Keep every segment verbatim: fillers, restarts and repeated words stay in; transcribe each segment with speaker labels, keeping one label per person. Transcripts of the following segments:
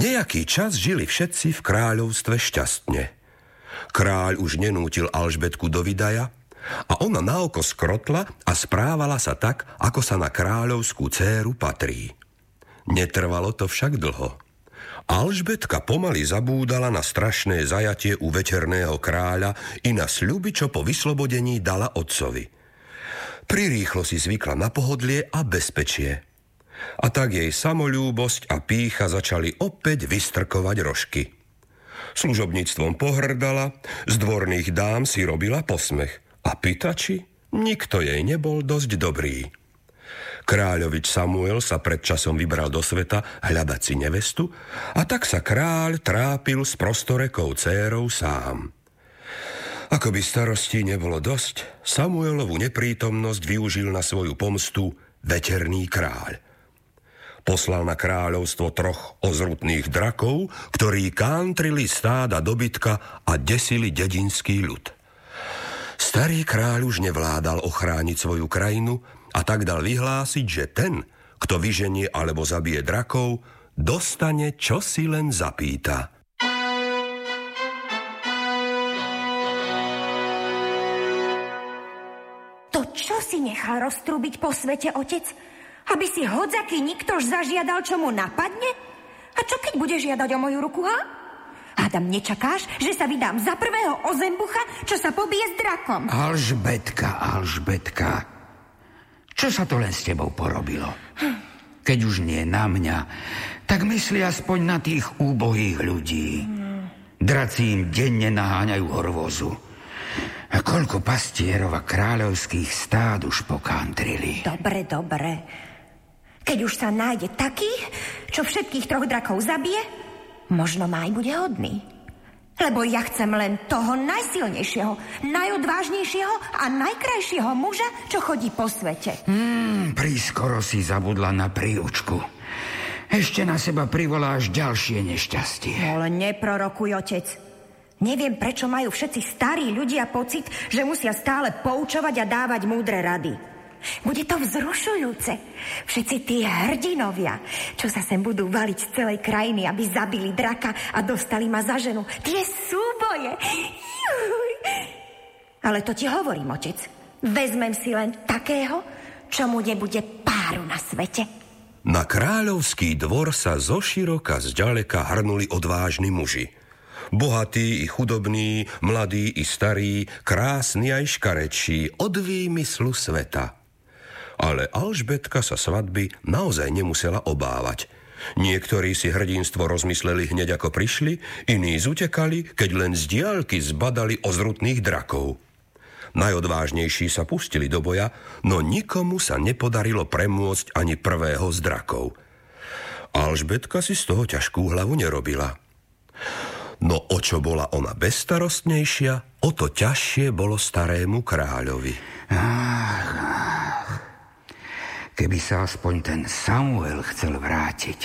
Speaker 1: Nejaký čas žili všetci v kráľovstve šťastne. Kráľ už nenútil Alžbetku do vydaja a ona naoko skrotla a správala sa tak, ako sa na kráľovskú dcéru patrí. Netrvalo to však dlho. Alžbetka pomaly zabúdala na strašné zajatie u večerného kráľa i na sľuby, čo po vyslobodení dala otcovi. Prirýchlo si zvykla na pohodlie a bezpečie. A tak jej samoľúbosť a pýcha začali opäť vystrkovať rožky. Služobníctvom pohrdala, z dvorných dám si robila posmech a pýtači, nikto jej nebol dosť dobrý. Kráľovič Samuel sa pred časom vybral do sveta hľadať si nevestu a tak sa kráľ trápil s prostorekou dcérou sám. Ako by starostí nebolo dosť, Samuelovu neprítomnosť využil na svoju pomstu večerný kráľ. Poslal na kráľovstvo troch ozrutných drakov, ktorí kántrili stáda dobytka a desili dedinský ľud. Starý kráľ už nevládal ochrániť svoju krajinu a tak dal vyhlásiť, že ten, kto vyženie alebo zabije drakov, dostane, čo si len zapýta.
Speaker 2: To čo si nechal roztrúbiť po svete, otec? Aby si hodzaký niktož zažiadal, čo mu napadne? A čo keď bude žiadať o moju ruku, ha? Hádam, nečakáš, že sa vydám za prvého ozembucha, čo sa pobije s drakom?
Speaker 3: Alžbetka, Alžbetka, čo sa to len s tebou porobilo? Keď už nie na mňa, tak myslí aspoň na tých úbohých ľudí. Draci im denne naháňajú horvozu. A koľko pastierov a kráľovských stád už pokantrili.
Speaker 2: Dobre, dobre. Keď už sa nájde taký, čo všetkých troch drakov zabije, možno ma aj bude hodný. Lebo ja chcem len toho najsilnejšieho, najodvážnejšieho a najkrajšieho muža, čo chodí po svete.
Speaker 3: Hmm, prískoro si zabudla na príučku. Ešte na seba privoláš ďalšie nešťastie.
Speaker 2: Ale neprorokuj, otec. Neviem, prečo majú všetci starí ľudia pocit, že musia stále poučovať a dávať múdre rady. Bude to vzrušujúce. Všetci tí hrdinovia, čo sa sem budú valiť z celej krajiny, aby zabili draka a dostali ma za ženu. Tie súboje. Juj. Ale to ti hovorím, otec. Vezmem si len takého, čo mu nebude páru na svete.
Speaker 1: Na kráľovský dvor sa zoširoka zďaleka hrnuli odvážni muži. Bohatí i chudobní, mladí i starí, krásni aj škarečí, od výmyslu sveta. Ale Alžbetka sa svadby naozaj nemusela obávať. Niektorí si hrdinstvo rozmysleli hneď ako prišli, iní zutekali, keď len z diaľky zbadali ozrutných drakov. Najodvážnejší sa pustili do boja, no nikomu sa nepodarilo premôcť ani prvého z drakov. Alžbetka si z toho ťažkú hlavu nerobila. No o čo bola ona bezstarostnejšia, o to ťažšie bolo starému kráľovi.
Speaker 3: Ach, ach. Keby sa aspoň ten Samuel chcel vrátiť.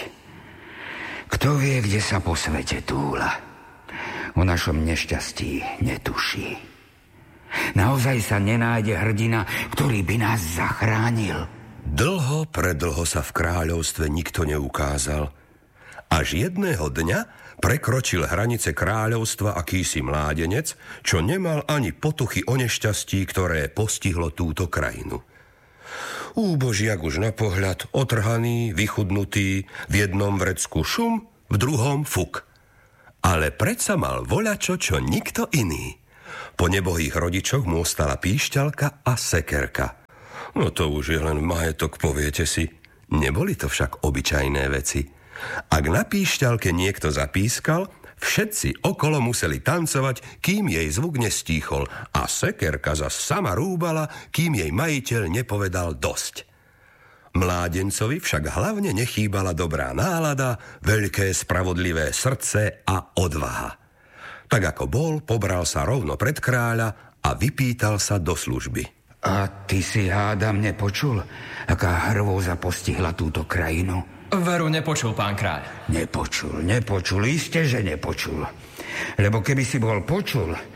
Speaker 3: Kto vie, kde sa po svete túla. O našom nešťastí netuší. Naozaj sa nenájde hrdina, ktorý by nás zachránil.
Speaker 1: Dlho, predlho sa v kráľovstve nikto neukázal. Až jedného dňa prekročil hranice kráľovstva akýsi mládenec, čo nemal ani potuchy o nešťastí, ktoré postihlo túto krajinu. Úbožiak už na pohľad, otrhaný, vychudnutý, v jednom vrecku šum, v druhom fuk. Ale predsa mal voľačo, čo nikto iný. Po nebohých rodičoch mu ostala píšťalka a sekerka. No to už je len majetok, poviete si. Neboli to však obyčajné veci. Ak na píšťalke niekto zapískal, všetci okolo museli tancovať, kým jej zvuk nestíchol a sekerka zas sama rúbala, kým jej majiteľ nepovedal dosť. Mládencovi však hlavne nechýbala dobrá nálada, veľké spravodlivé srdce a odvaha. Tak ako bol, pobral sa rovno pred kráľa a vypýtal sa do služby.
Speaker 3: A ty si, hádam, nepočul, aká hrôza postihla túto krajinu?
Speaker 4: Veru nepočul, pán kráľ.
Speaker 3: Nepočul, nepočul, iste, že nepočul. Lebo keby si bol počul,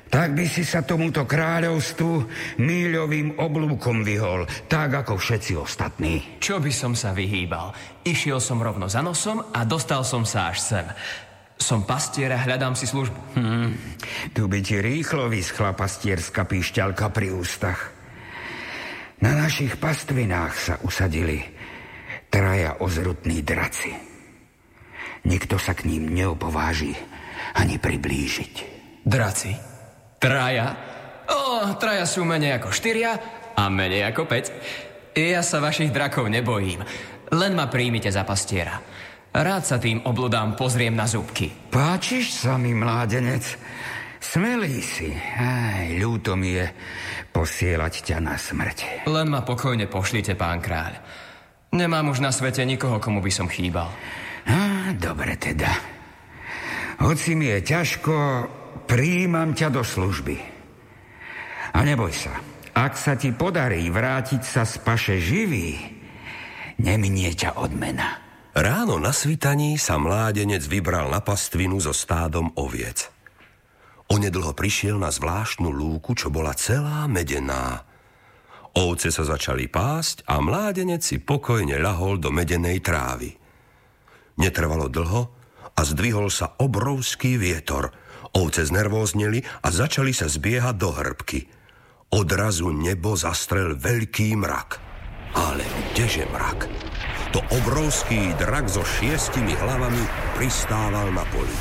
Speaker 3: tak by si sa tomuto kráľovstvu míľovým oblúkom vyhol, tak ako všetci ostatní.
Speaker 4: Čo by som sa vyhýbal? Išiel som rovno za nosom a dostal som sa až sem. Som pastier a hľadám si službu.
Speaker 3: Hmm, tu by ti rýchlo vyschla pastierská píšťalka pri ústach. Na našich pastvinách sa usadili traja ozrutní draci. Nikto sa k ním neopováži ani priblížiť.
Speaker 4: Draci? Traja? Ó, traja sú menej ako štyria a menej ako päť. Ja sa vašich drakov nebojím. Len ma príjmite za pastiera. Rád sa tým obludám pozriem na zúbky.
Speaker 3: Páčiš sa mi, mládenec? Smelý si. Aj, ľúto mi je posielať ťa na smrť.
Speaker 4: Len ma pokojne pošlite, pán kráľ. Nemám už na svete nikoho, komu by som chýbal.
Speaker 3: Á, dobre teda. Hoci mi je ťažko, prijímam ťa do služby. A neboj sa, ak sa ti podarí vrátiť sa z paše živý, neminie ťa odmena.
Speaker 1: Ráno na svitaní sa mládenec vybral na pastvinu so stádom oviec. Onedlho prišiel na zvláštnu lúku, čo bola celá medená. Ovce sa začali pásť a mládenec si pokojne ľahol do medenej trávy. Netrvalo dlho a zdvihol sa obrovský vietor. Ovce znervózneli a začali sa zbiehať do hŕbky. Odrazu nebo zastrel veľký mrak. Ale kdeže mrak? To obrovský drak so šiestimi hlavami pristával na poli.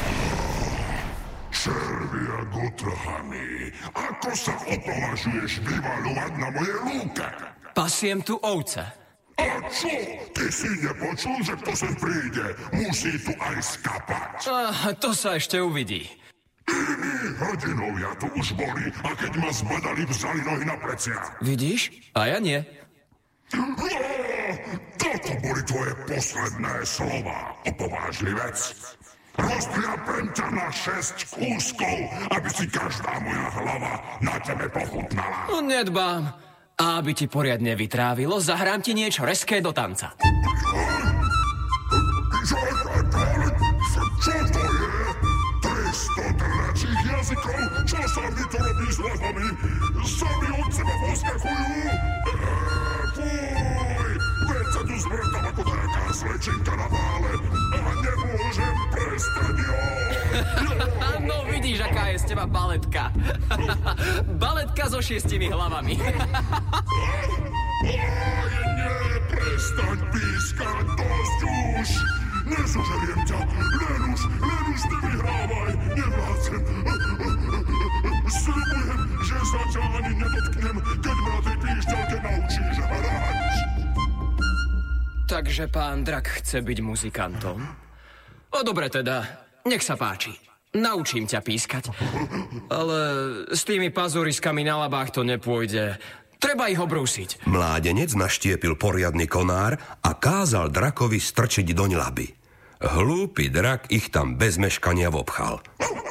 Speaker 5: Červia gotrhany, ako sa opovažuješ vyvaľovať na moje lúke?
Speaker 4: Pasiem tu ovce.
Speaker 5: A čo? Ty si nepočul, že kto sem príde, musí tu aj skapať.
Speaker 4: Ah, to sa ešte uvidí.
Speaker 5: Iní hrdinovia tu už boli a keď ma zbadali, vzali nohy na plecia.
Speaker 4: Vidíš? A ja nie.
Speaker 5: No, toto boli tvoje posledné slova, opovážlivec. Roztriapem ťa na šesť kúskov, aby si každá moja hlava na tebe pochutnala.
Speaker 4: No, nedbám. A aby ti poriadne vytrávilo, zahrám ti niečo rezké do tanca.
Speaker 5: Čo, čo to je? tristo dračích jazykov? Čo sa mi to robí s hlavami? Sami od seba poskakujú? Fuj, veď sa tu zvrtám ako taká slečinka na vále a nemôžem prestať, jo.
Speaker 4: No vidíš, aká je z teba baletka. Baletka so šiestimi hlavami.
Speaker 5: Oj, nie, prestaň pískať, dosť už. Nezožeriem ťa, len už, len už ty vyhrávaj, nevládzem. Sľubujem, že sa ťa ani nedotknem, keď ma na tej píšťalke naučíš hrať.
Speaker 4: Takže pán drak chce byť muzikantom? O dobre teda, nech sa páči. Naučím ťa pískať. Ale s tými pazuriskami na labách to nepôjde. Treba ich obrúsiť.
Speaker 1: Mládenec naštiepil poriadny konár a kázal drakovi strčiť doň laby. Hlúpy drak ich tam bez meškania vopchal.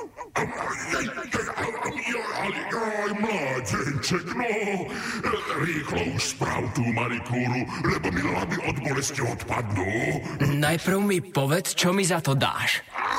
Speaker 5: Aj, mládenček, no. Rýchlo už správ tú manikúru, lebo mi laby od bolesti odpadnú.
Speaker 4: Najprv mi povedz, čo mi za to dáš.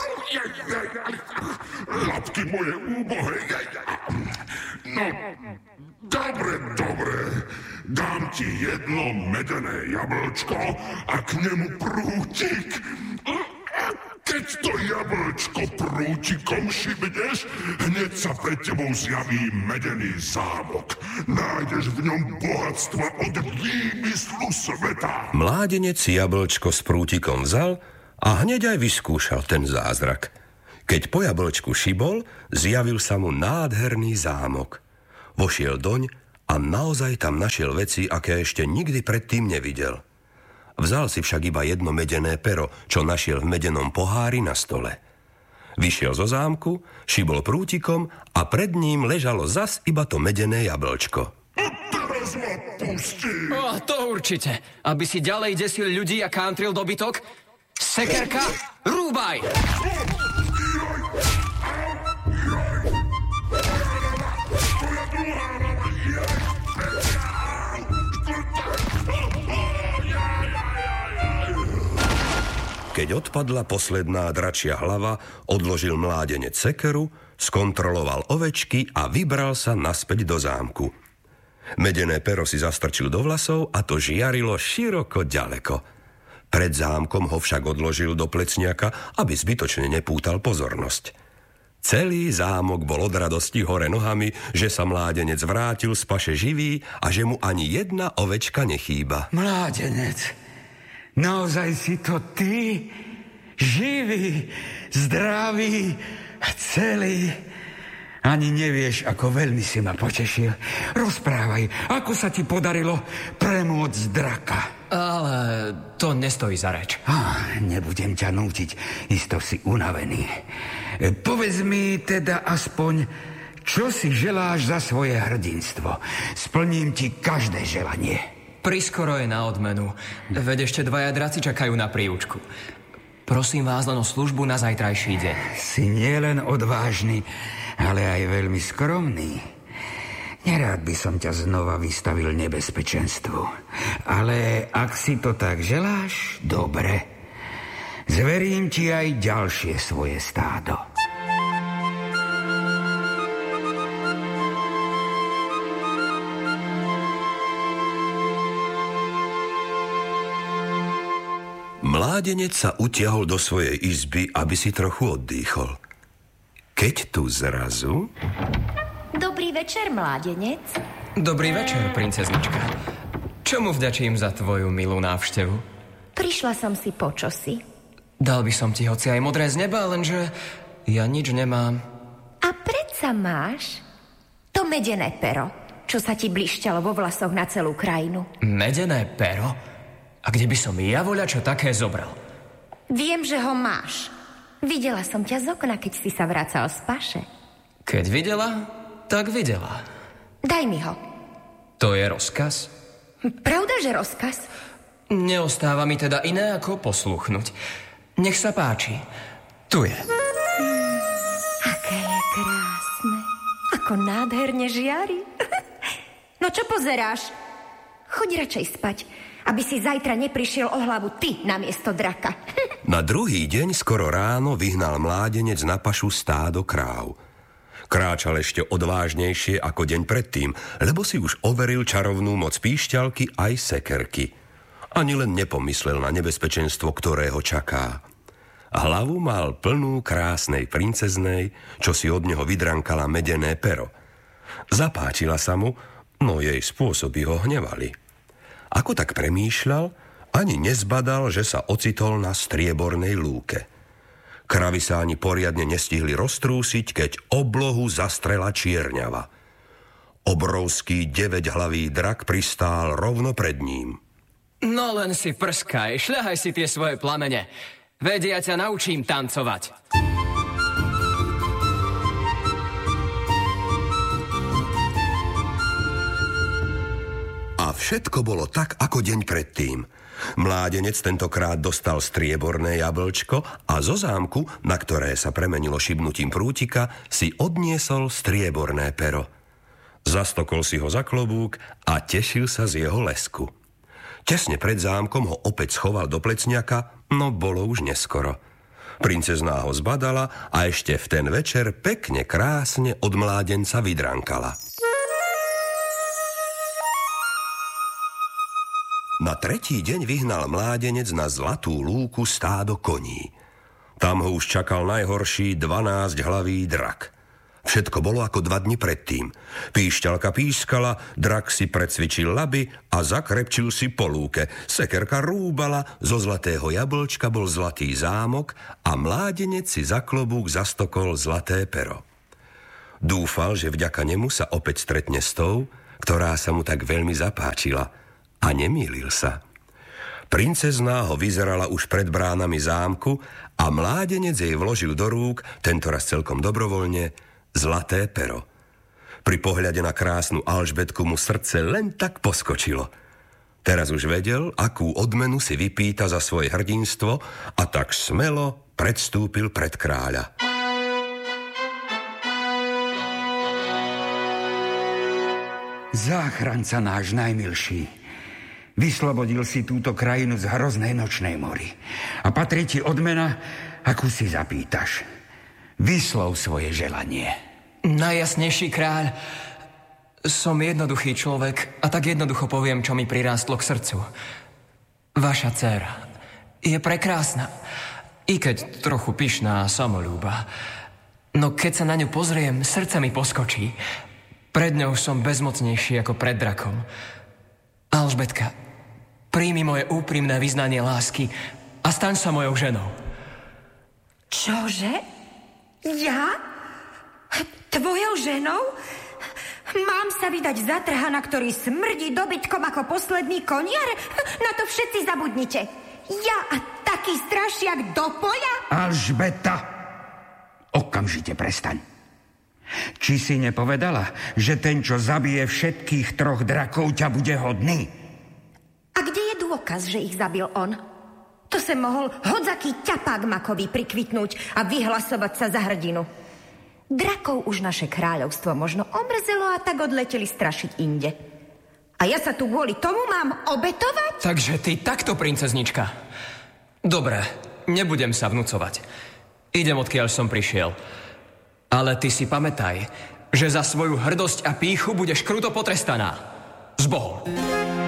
Speaker 5: Labky moje úbohé. No, dobre, dobre. Dám ti jedno medené jablčko a k nemu prútik. Keď to jablčko prútikom šibneš, hneď sa pred tebou zjaví medený zámok. Nájdeš v ňom bohatstva od výmyslu sveta.
Speaker 1: Mládenec si jablčko s prútikom vzal a hneď aj vyskúšal ten zázrak. Keď po jablčku šibol, zjavil sa mu nádherný zámok. Vošiel doň a naozaj tam našiel veci, aké ešte nikdy predtým nevidel. Vzal si však iba jedno medené pero, čo našiel v medenom pohári na stole. Vyšiel zo zámku, šibol prútikom a pred ním ležalo zas iba to medené jablčko.
Speaker 5: A teraz ma pustí.
Speaker 4: O, to určite. Aby si ďalej desil ľudí a kántril dobytok. Sekerka, rúbaj!
Speaker 1: Keď odpadla posledná dračia hlava, odložil mládenec sekeru, skontroloval ovečky a vybral sa naspäť do zámku. Medené pero si zastrčil do vlasov a to žiarilo široko ďaleko. Pred zámkom ho však odložil do plecňaka, aby zbytočne nepútal pozornosť. Celý zámok bol od radosti hore nohami, že sa mládenec vrátil z paše živý a že mu ani jedna ovečka nechýba.
Speaker 3: Mládenec, naozaj si to ty? Živý, zdravý, celý. Ani nevieš, ako veľmi si ma potešil. Rozprávaj, ako sa ti podarilo premôcť draka.
Speaker 4: Ale to nestojí za reč.
Speaker 3: Ah, nebudem ťa nútiť, isto si unavený. Povedz mi teda aspoň, čo si želáš za svoje hrdinstvo. Splním ti každé želanie.
Speaker 4: Priskoro je na odmenu. Veď ešte dvaja draci čakajú na príučku. Prosím vás len o službu na zajtrajší deň.
Speaker 3: Si nielen odvážny, ale aj veľmi skromný. Nerád by som ťa znova vystavil nebezpečenstvu. Ale ak si to tak želáš, dobre. Zverím ti aj ďalšie svoje stádo.
Speaker 1: Mládenec sa utiahol do svojej izby, aby si trochu oddychol. Keď tu zrazu...
Speaker 2: Dobrý večer, mládenec.
Speaker 4: Dobrý večer, princeznička. Čomu vďačím za tvoju milú návštevu?
Speaker 2: Prišla som si po čosi.
Speaker 4: Dal by som ti hoci aj modré z neba, lenže ja nič nemám.
Speaker 2: A predsa máš to medené pero, čo sa ti blišťalo vo vlasoch na celú krajinu.
Speaker 4: Medené pero? A kde by som ja voľa čo také zobral?
Speaker 2: Viem, že ho máš. Videla som ťa z okna, keď si sa vracal z paše.
Speaker 4: Keď videla, tak videla.
Speaker 2: Daj mi ho.
Speaker 4: To je rozkaz?
Speaker 2: Pravda, že rozkaz?
Speaker 4: Neostáva mi teda iné, ako posluchnúť. Nech sa páči. Tu je.
Speaker 2: Mm, aké je krásne. Ako nádherne žiari. No čo pozeráš? Choď radšej spať, aby si zajtra neprišiel o hlavu ty namiesto draka.
Speaker 1: Na druhý deň skoro ráno vyhnal mládenec na pašu stádo kráv. Kráčal ešte odvážnejšie ako deň predtým, lebo si už overil čarovnú moc píšťalky aj sekerky. Ani len nepomyslel na nebezpečenstvo, ktoré ho čaká. Hlavu mal plnú krásnej princeznej, čo si od neho vydrankala medené pero. Zapáčila sa mu, no jej spôsoby ho hnevali. Ako tak premýšľal, ani nezbadal, že sa ocitol na striebornej lúke. Kravy sa ani poriadne nestihli roztrúsiť, keď oblohu zastrela čierňava. Obrovský deväťhlavý drak pristál rovno pred ním.
Speaker 4: No len si prskaj, šľahaj si tie svoje plamene. Veď ja ťa naučím tancovať.
Speaker 1: A všetko bolo tak, ako deň predtým. Mládenec tentokrát dostal strieborné jablčko a zo zámku, na ktoré sa premenilo šibnutím prútika, si odniesol strieborné pero. Zastokol si ho za klobúk a tešil sa z jeho lesku. Tesne pred zámkom ho opäť schoval do plecňaka, no bolo už neskoro. Princezná ho zbadala a ešte v ten večer pekne krásne od mládenca vydrankala. Na tretí deň vyhnal mládenec na zlatú lúku stádo koní. Tam ho už čakal najhorší dvanásťhlavý drak. Všetko bolo ako dva dni predtým. Píšťalka pískala, drak si precvičil laby a zakrepčil si po lúke. Sekerka rúbala, zo zlatého jablčka bol zlatý zámok a mládenec si za klobúk zastokol zlaté pero. Dúfal, že vďaka nemu sa opäť stretne s tou, ktorá sa mu tak veľmi zapáčila. A nemýlil sa. Princezná ho vyzerala už pred bránami zámku a mládenec jej vložil do rúk, tentoraz celkom dobrovoľne, zlaté pero. Pri pohľade na krásnu Alžbetku mu srdce len tak poskočilo. Teraz už vedel, akú odmenu si vypýta za svoje hrdinstvo a tak smelo predstúpil pred kráľa.
Speaker 3: Záchranca náš najmilší, vyslobodil si túto krajinu z hroznej nočnej mory. A patrí ti odmena, akú si zapýtaš. Vyslov svoje želanie.
Speaker 4: Najjasnejší kráľ, som jednoduchý človek a tak jednoducho poviem, čo mi prirástlo k srdcu. Vaša dcéra je prekrásna, i keď trochu pyšná a samolúba. No keď sa na ňu pozriem, srdce mi poskočí. Pred ňou som bezmocnejší ako pred drakom. Alžbetka, príjmi moje úprimné vyznanie lásky a staň sa mojou ženou.
Speaker 2: Čože? Ja? Tvojou ženou? Mám sa vydať za trhana, ktorý smrdí dobytkom ako posledný koniar? Na to všetci zabudnite. Ja a taký strašiak do poľa?
Speaker 3: Alžbeta, okamžite prestaň. Či si nepovedala, že ten, čo zabije všetkých troch drakov, ťa bude hodný?
Speaker 2: A kde je dôkaz, že ich zabil on? To sa mohol hodzaký ťapák makový prikvitnúť a vyhlasovať sa za hrdinu. Drakov už naše kráľovstvo možno omrzelo a tak odleteli strašiť inde. A ja sa tu kvôli tomu mám obetovať?
Speaker 4: Takže ty takto, princeznička. Dobre, nebudem sa vnúcovať. Idem, odkiaľ som prišiel. Ale ty si pamätaj, že za svoju hrdosť a pýchu budeš kruto potrestaná. S Bohom.